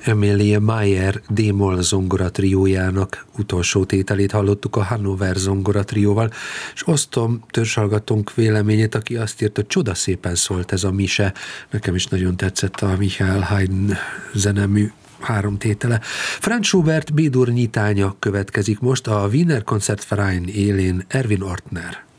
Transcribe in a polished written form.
Emilie Mayer D-moll zongora triójának utolsó tételét hallottuk a Hannover zongora trióval, és osztom törzshallgatónk véleményét, aki azt írt, hogy csoda szépen szólt ez a mise. Nekem is nagyon tetszett a Michael Haydn zenemű 3 tétele. Franz Schubert B-dur nyitánya következik most, a Wiener Konzertverein élén Erwin Ortner.